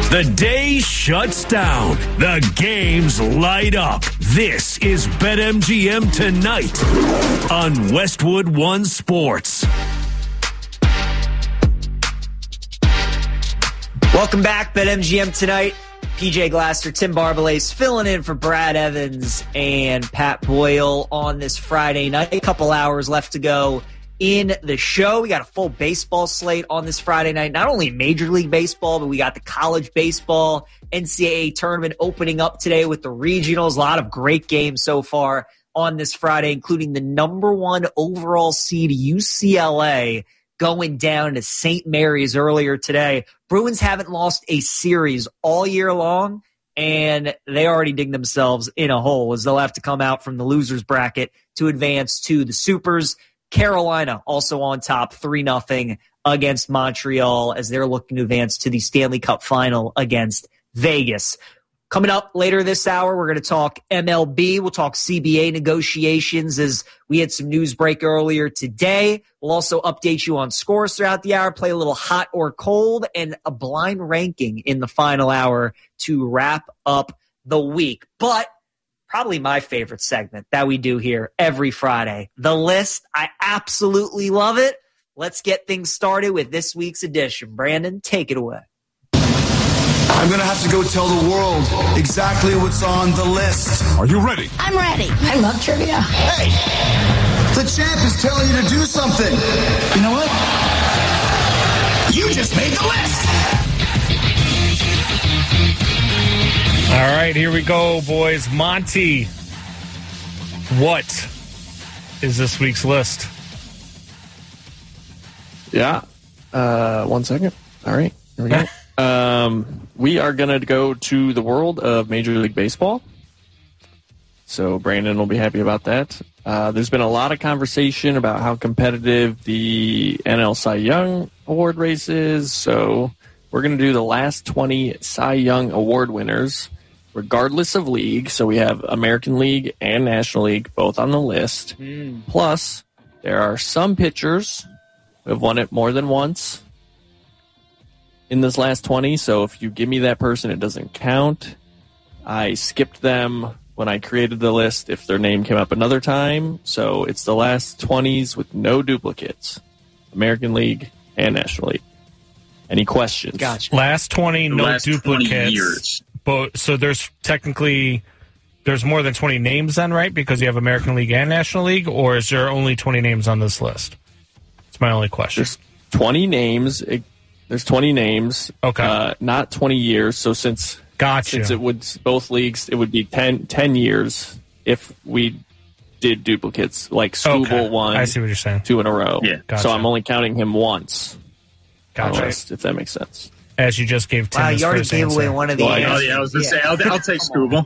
The day shuts down. The games light up. This is BetMGM Tonight on Westwood One Sports. Welcome back, BetMGM Tonight. PJ Glasser, Tim Barbalace filling in for Brad Evans and Pat Boyle on this Friday night. A couple hours left to go in the show. We got a full baseball slate on this Friday night. Not only Major League Baseball, but we got the college baseball NCAA tournament opening up today with the regionals. A lot of great games so far on this Friday, including the number 1 overall seed UCLA going down to St. Mary's earlier today. Bruins haven't lost a series all year long, and they already dig themselves in a hole as they'll have to come out from the losers bracket to advance to the Supers. Carolina also on top 3-0 against Montreal as they're looking to advance to the Stanley Cup final against Vegas. Coming up later this hour, we're going to talk MLB. We'll talk CBA negotiations as we had some news break earlier today. We'll also update you on scores throughout the hour, play a little hot or cold, and a blind ranking in the final hour to wrap up the week. But probably my favorite segment that we do here every Friday, The List. I absolutely love it. Let's get things started with this week's edition. Brandon, take it away. I'm going to have to go tell the world exactly what's on the list. Are you ready? I'm ready. I love trivia. Hey, the champ is telling you to do something. You know what? You just made the list. All right, here we go, boys. Monty, what is this week's list? Yeah. 1 second. All right, here we go. We are going to go to the world of Major League Baseball. So Brandon will be happy about that. There's been a lot of conversation about how competitive the NL Cy Young Award race is. So we're going to do the last 20 Cy Young Award winners, regardless of league. So we have American League and National League both on the list. Plus, there are some pitchers who have won it more than once in this last 20. So if you give me that person, it doesn't count. I skipped them when I created the list if their name came up another time. So it's the last 20s with no duplicates. American League and National League. Any questions? Gotcha. Last 20, no last duplicates. 20 years. But, so there's more than 20 names then, right? Because you have American League and National League? Or is there only 20 names on this list? It's my only question. There's 20 names. There's 20 names. Okay. Not 20 years. So since it would both leagues, it would be 10 years if we did duplicates. Like Skubal won. I see what you're saying. 2 in a row. Yeah. Gotcha. So I'm only counting him once. Gotcha. List, if that makes sense. As you just gave Tim Wow, his you already first gave answer. away one of the answers. Oh, yeah, I was going to say, I'll take Skubal.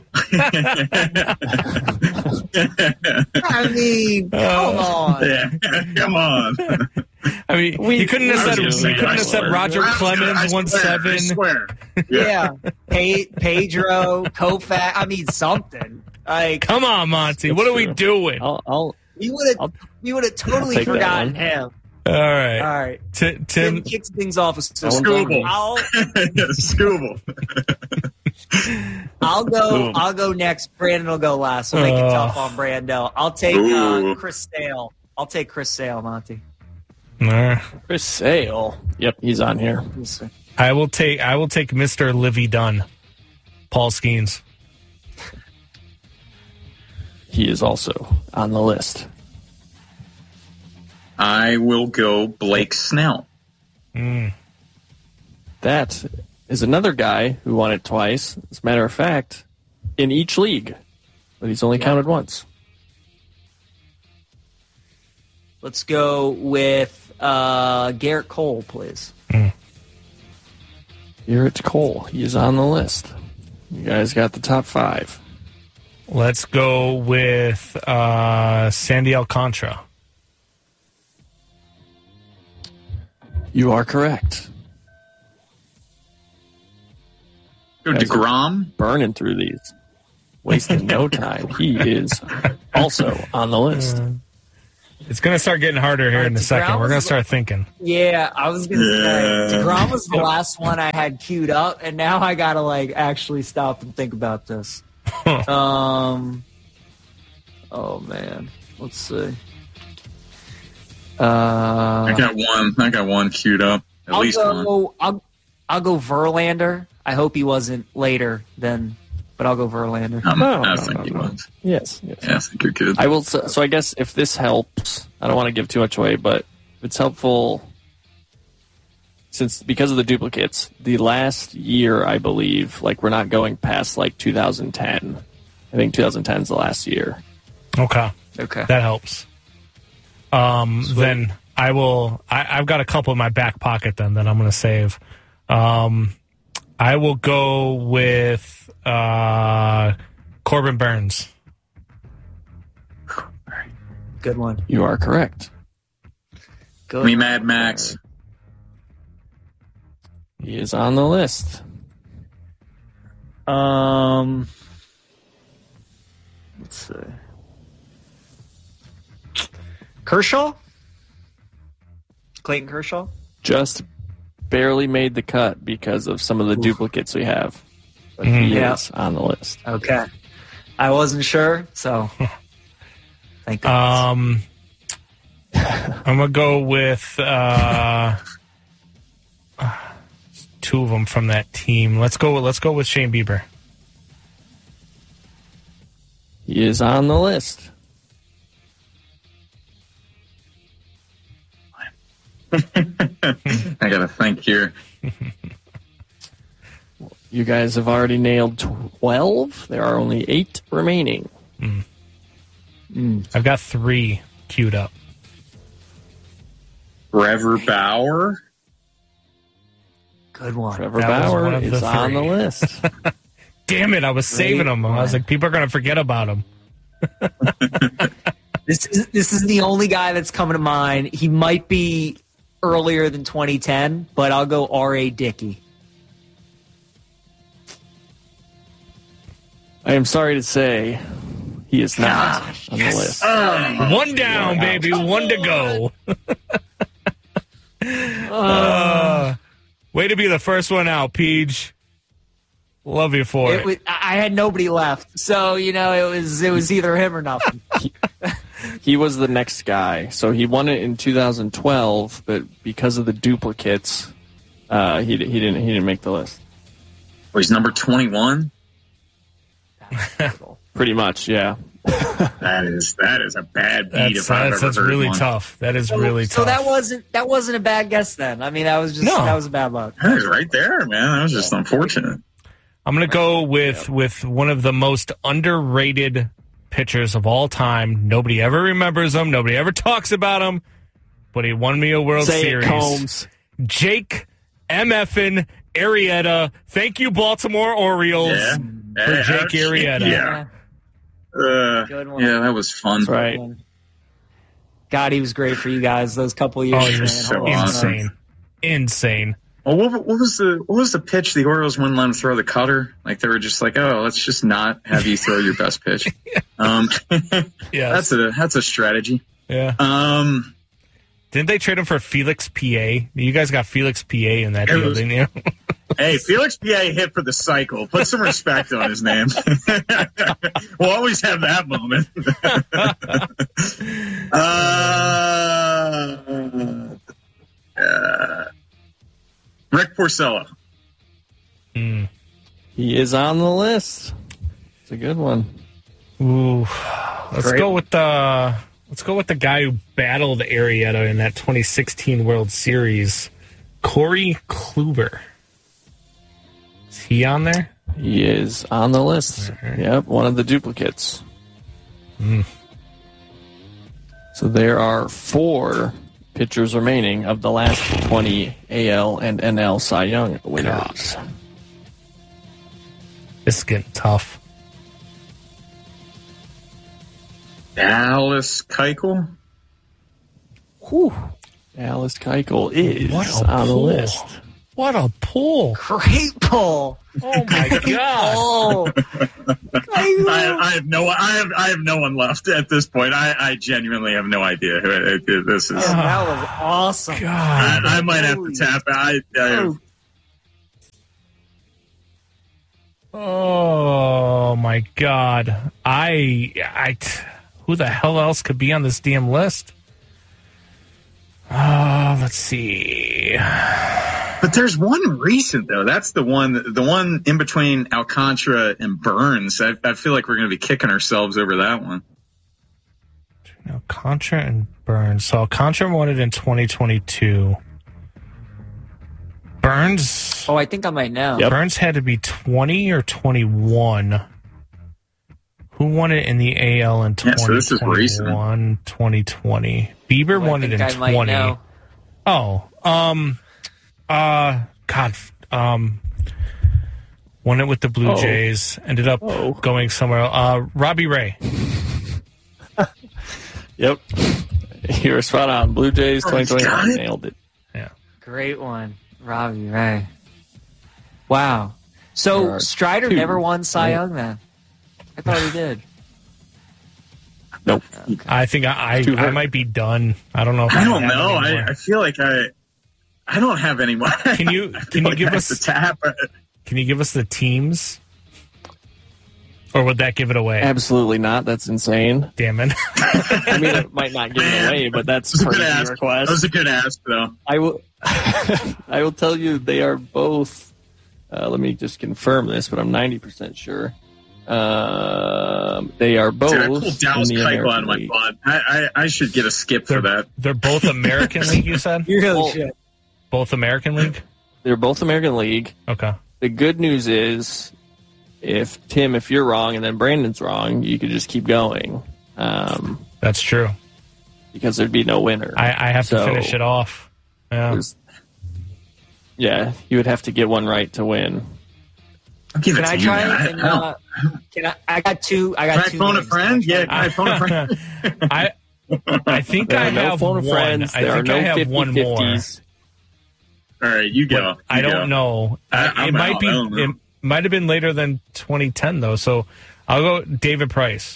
I mean, come on. Yeah, come on. I mean, you couldn't have said Roger Clemens won 7. I swear. Yeah. Pedro, Koufax. I mean, something. Like, Come on, Monty. What are we doing? we would have totally take that forgotten one. him. All right. All right. Tim, Tim kicks things off with Skubal. Skubal. I'll go next. Brandon will go last. We'll make it tough on Brando. I'll take Chris Sale. I'll take Chris Sale, Monty. Chris Sale. Yep, he's on here. I will take Mr. Livy Dunn, Paul Skeens. He is also on the list. I will go Blake Snell. That is another guy who won it twice. As a matter of fact, in each league, but he's only counted once. Let's go with Garrett Cole, please. Garrett Cole. He is on the list. You guys got the top 5. Let's go with Sandy Alcantara. You are correct. DeGrom. Burning through these. Wasting no time. He is also on the list. It's going to start getting harder here in a second. We're going to start thinking. Yeah, I was going to say, DeGrom was the last one I had queued up, and now I got to actually stop and think about this. Oh man, let's see. I got one queued up. At least one. I'll go Verlander. I hope he wasn't later than, but I'll go Verlander. I think he was. Yes. Yeah, I think you're good. I will. So I guess if this helps, I don't want to give too much away, but if it's helpful, because of the duplicates, the last year, I believe, we're not going past 2010. I think 2010 is the last year. Okay. That helps. Then I will. I've got a couple in my back pocket. Then that I'm going to save. I will go with Corbin Burns. Good one. You are correct. Good. Me, Mad Max. He is on the list. Let's see. Kershaw? Clayton Kershaw? Just barely made the cut because of some of the duplicates we have. But he is on the list. Okay. I wasn't sure, so thank God. I'm going to go with two of them from that team. Let's go with Shane Bieber. He is on the list. I got to think here. You guys have already nailed 12. There are only 8 remaining. I've got 3 queued up. Trevor Bauer. Good one. Trevor Bauer is on the list. Damn it, I was saving him. I was like, people are going to forget about him. This is the only guy that's coming to mind. He might be earlier than 2010, but I'll go R.A. Dickey. I am sorry to say he is not on the list. One down, baby. One to go. Way to be the first one out, Peach. Love you for it. I had nobody left, so it was either him or nothing. He was the next guy, so he won it in 2012, but because of the duplicates, he didn't make the list. Oh, he's number 21. Pretty much, yeah. That is a bad beat. That's really tough. That is really tough. So that wasn't a bad guess then. I mean, that was a bad luck. That was right there, man. That was just unfortunate. I'm going to go with one of the most underrated pitchers of all time. Nobody ever remembers him. Nobody ever talks about him. But he won me a World Series. Combs. Jake MFN Arrieta. Thank you, Baltimore Orioles, for Jake Arrieta. Yeah. Good one. Yeah, that was fun. That's right. God, he was great for you guys those couple of years. Oh, he was so insane. Well, what was the pitch the Orioles wouldn't let him throw the cutter? They were just like, oh, let's just not have you throw your best pitch. Yes. That's a strategy. Yeah. Didn't they trade him for Felix PA? You guys got Felix PA in that deal, didn't you? Hey, Felix PA hit for the cycle. Put some respect on his name. We'll always have that moment. Rick Porcello. He is on the list. It's a good one. Ooh, let's go with the guy who battled Arrieta in that 2016 World Series, Corey Kluber. Is he on there? He is on the list. Right. Yep, one of the duplicates. So there are 4 pitchers remaining of the last 20 AL and NL Cy Young winners. God. This is getting tough. Dallas Keuchel. Dallas Keuchel is on the list. What a pull. Great pull. Oh, my God. Oh, I have no one left at this point. I genuinely have no idea who this is. that was awesome. God. I might have to tap it. Oh, my God. Who the hell else could be on this damn list? Let's see. But there's one recent though. That's the one in between Alcantara and Burns. I feel like we're going to be kicking ourselves over that one. Alcantara and Burns. So Alcantara won it in 2022. Burns. Oh, I think I might know. Yep. Burns had to be 20 or 21. Who won it in the AL in 2021, so this is recent. 2020? Bieber won it in 20. Oh, won it with the Blue Jays. Ended up going somewhere. Robbie Ray. Yep. You were spot on. Blue Jays 2021. Nailed it. Yeah. Great one. Robbie Ray. Wow. So Strider never won Cy Young then? I thought he did. Nope. I think I might be done. I don't know. If I don't have know. anymore. I feel like I don't have anyone. Can you give us the tap? Can you give us the teams? Or would that give it away? Absolutely not. That's insane. Damn it. I mean, it might not give it away, but that's a crazy request. That was a good ask, though. I will tell you they are both. Let me just confirm this, but I'm 90% sure. They are both. Dude, I pulled Dallas in the Keuchel out American of my League. butt. I should get a skip for that. They're both American League, you said? You really should. Both American League? They're both American League. Okay. The good news is, if you're wrong and then Brandon's wrong, you could just keep going. That's true. Because there'd be no winner. I have to finish it off. Yeah, you would have to get one right to win. I'll give it Can to I you, try? man. I got two. Can I phone a friend? Yeah, can I phone a friend? I think There I are no have phone one. friends. I There are think no I have one more. 50-50s. All right, you go. I don't know. I'm It might out. be. I don't know. It might have been later than 2010 though. So I'll go David Price.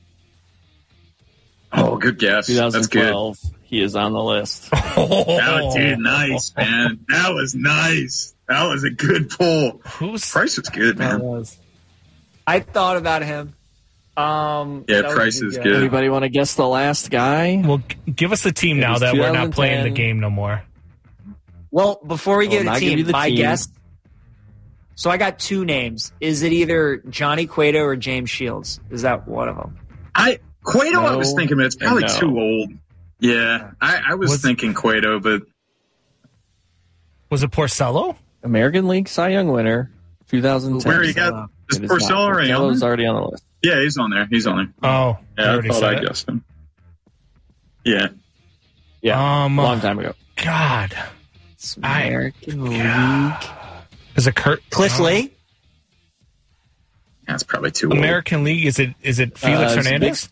Oh, good guess. That's good. 2012, he is on the list. Oh, dude, nice, man. That was nice. That was a good pull. Price was good, man. I thought about him. Yeah, Price is good. Anybody want to guess the last guy? Well, give us the team It now was that we're not 2010. playing the game no more. Well, before we get Well, a I'll give you team, the my team. guess. So I got two names. Is it either Johnny Cueto or James Shields? Is that one of them? Cueto, I was thinking, but it's probably no. too old. Yeah, I was thinking Cueto, but Was it Porcello? American League Cy Young winner, 2010. where you got is It is not. Porcello already on Porcello's there? already on the list. Yeah, he's on there. He's on there. Oh, Yeah, I already thought said I it. guessed him. Yeah. Yeah, long time ago. God, American League. is it Cliff Lee? That's probably too old. American League? Is it Felix it's Hernandez?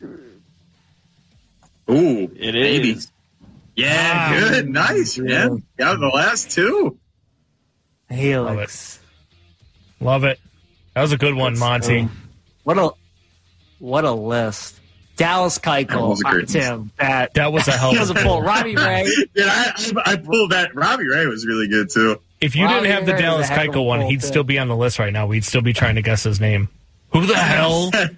Ooh, It maybe. is. Yeah, good. Nice, man. Got the last two. Helix. Love it. That was a good one, Monty. What a list. Dallas That Keuchel. was a great Tim. That was a hell was a of a pull. pull. Robbie Ray. Yeah, I pulled that. Robbie Ray was really good too. If you Robbie didn't have the Ray Dallas was a heck of a Keuchel one, pull, he'd too. still be on the list right now. We'd still be trying to guess his name. Who the hell? Yeah,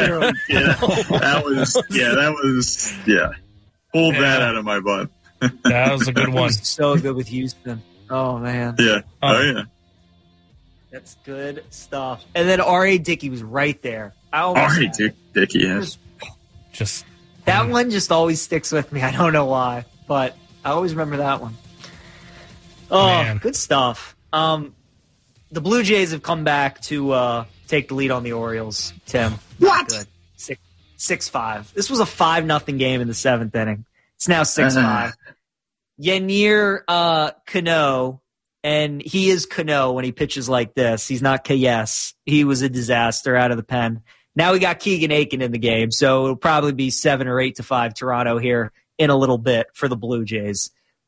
that was pulled that out of my butt. That was a good one. He's so good with Houston. Oh man. Yeah. Oh yeah. That's good stuff. And then R.A. Dickey was right there. All right, Dickie. Yes. Just That one just always sticks with me. I don't know why, but I always remember that one. Oh, Man. good stuff. The Blue Jays have come back to take the lead on the Orioles, Tim. What? Good. 6-5. This was a 5-0 game in the seventh inning. It's now 6-5. Yennier Cano, and he is Cano when he pitches like this. He's not Kayes. He was a disaster out of the pen. Now we got Keegan Aiken in the game, so it'll probably be 7 or 8-5 Toronto here in a little bit for the Blue Jays.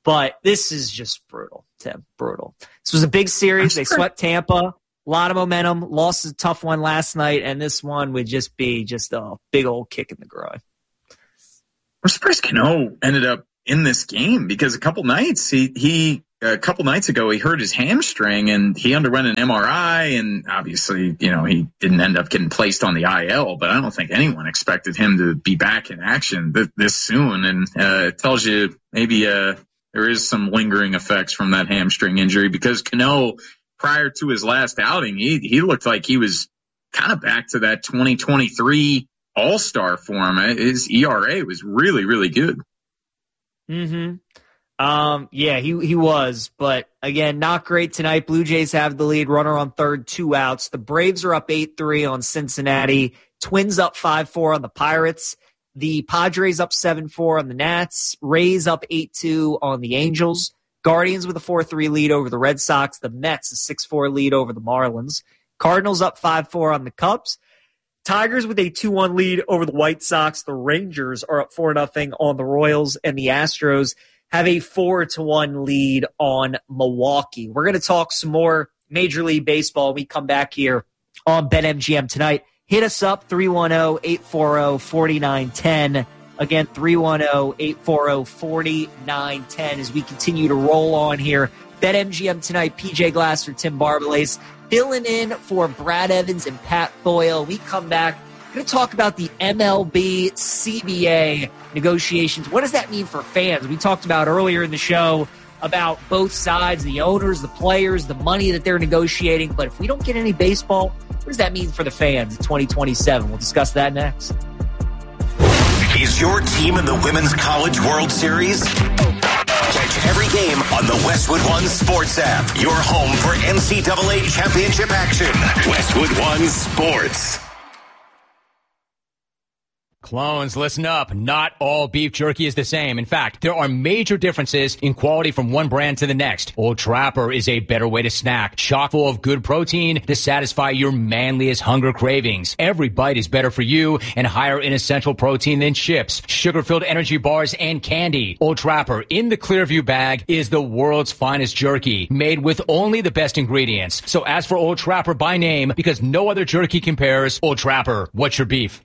But this is just brutal, Tim. Brutal. This was a big series. They swept Tampa. A lot of momentum. Lost a tough one last night, and this one would just be just a big old kick in the groin. I'm surprised Cano ended up in this game because a couple nights ago he hurt his hamstring and he underwent an MRI, and obviously, he didn't end up getting placed on the IL, but I don't think anyone expected him to be back in action this soon. And it tells you maybe there is some lingering effects from that hamstring injury, because Cano, prior to his last outing, he looked like he was kind of back to that 2023 All-Star form. His ERA was really, really good. Mm-hmm. Yeah, he was, but again, not great tonight. Blue Jays have the lead, runner on third, 2 outs. The Braves are up 8-3 on Cincinnati. Twins up 5-4 on the Pirates. The Padres up 7-4 on the Nats. Rays up 8-2 on the Angels. Guardians with a 4-3 lead over the Red Sox. The Mets a 6-4 lead over the Marlins. Cardinals up 5-4 on the Cubs. Tigers with a 2-1 lead over the White Sox. The Rangers are up 4-0 on the Royals, and the Astros have a 4-1 lead on Milwaukee. We're going to talk some more Major League Baseball when we come back here on BetMGM tonight. Hit us up, 310-840-4910. Again, 310-840-4910 as we continue to roll on here. BetMGM tonight, PJ Glasser, Tim Barbalace, filling in for Brad Evans and Pat Boyle. We come back. We're going to talk about the MLB CBA negotiations. What does that mean for fans? We talked about earlier in the show about both sides, the owners, the players, the money that they're negotiating. But if we don't get any baseball, what does that mean for the fans in 2027? We'll discuss that next. Is your team in the Women's College World Series? Catch every game on the Westwood One Sports app. Your home for NCAA championship action. Westwood One Sports. Clones, listen up. Not all beef jerky is the same. In fact, there are major differences in quality from one brand to the next. Old Trapper is a better way to snack, chock full of good protein to satisfy your manliest hunger cravings. Every bite is better for you and higher in essential protein than chips, sugar-filled energy bars, and candy. Old Trapper in the Clearview bag is the world's finest jerky, made with only the best ingredients. So ask for Old Trapper by name because no other jerky compares. Old Trapper, what's your beef?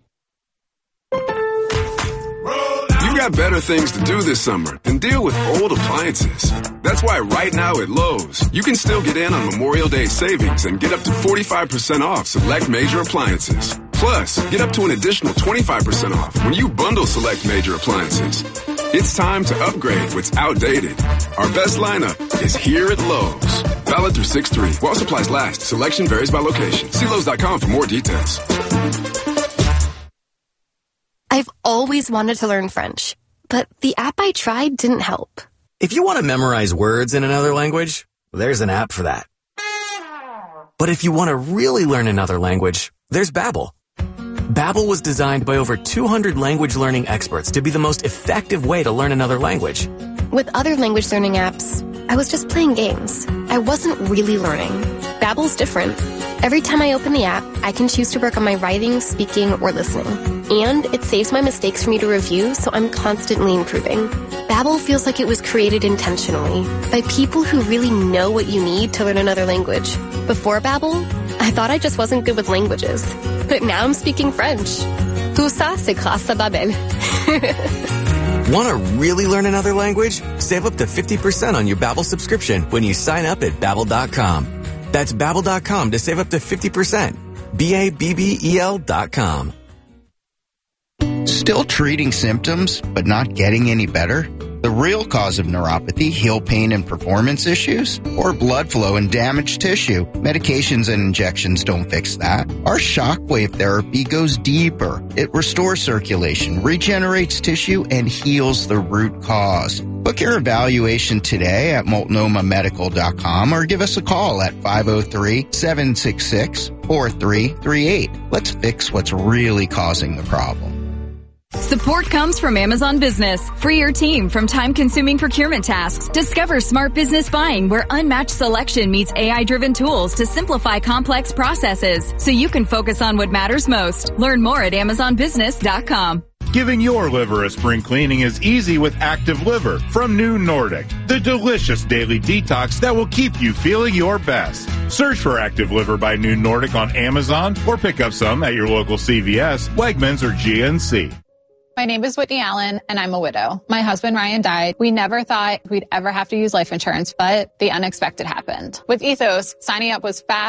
You got better things to do this summer than deal with old appliances. That's why right now at Lowe's, you can still get in on Memorial Day savings and get up to 45% off select major appliances. Plus, get up to an additional 25% off when you bundle select major appliances. It's time to upgrade what's outdated. Our best lineup is here at Lowe's. Valid through 6/3. While supplies last, selection varies by location. See Lowe's.com for more details. I've always wanted to learn French, but the app I tried didn't help. If you want to memorize words in another language, there's an app for that. But if you want to really learn another language, there's Babbel. Babbel was designed by over 200 language learning experts to be the most effective way to learn another language. With other language learning apps, I was just playing games. I wasn't really learning. Babbel's different. Every time I open the app, I can choose to work on my writing, speaking, or listening. And it saves my mistakes for me to review, so I'm constantly improving. Babbel feels like it was created intentionally by people who really know what you need to learn another language. Before Babbel, I thought I just wasn't good with languages. But now I'm speaking French. Tout ça, c'est grâce à Babbel. Want to really learn another language? Save up to 50% on your Babbel subscription when you sign up at Babbel.com. That's Babbel.com to save up to 50%. Babbel.com. Still treating symptoms, but not getting any better? The real cause of neuropathy, heel pain and performance issues, or blood flow and damaged tissue. Medications and injections don't fix that. Our shockwave therapy goes deeper. It restores circulation, regenerates tissue, and heals the root cause. Book your evaluation today at multnomamedical.com or give us a call at 503-766-4338. Let's fix what's really causing the problem. Support comes from Amazon Business. Free your team from time-consuming procurement tasks. Discover smart business buying where unmatched selection meets AI-driven tools to simplify complex processes so you can focus on what matters most. Learn more at amazonbusiness.com. Giving your liver a spring cleaning is easy with Active Liver from New Nordic, the delicious daily detox that will keep you feeling your best. Search for Active Liver by New Nordic on Amazon or pick up some at your local CVS, Wegmans, or GNC. My name is Whitney Allen, and I'm a widow. My husband, Ryan, died. We never thought we'd ever have to use life insurance, but the unexpected happened. With Ethos, signing up was fast.